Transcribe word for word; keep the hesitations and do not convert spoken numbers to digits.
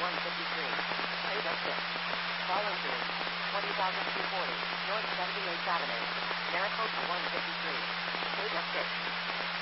one fifty-three. Page of six. Following through. twenty thousand two hundred forty. North seventy-eighth Avenue. Maricopa one fifty-three. Page of six.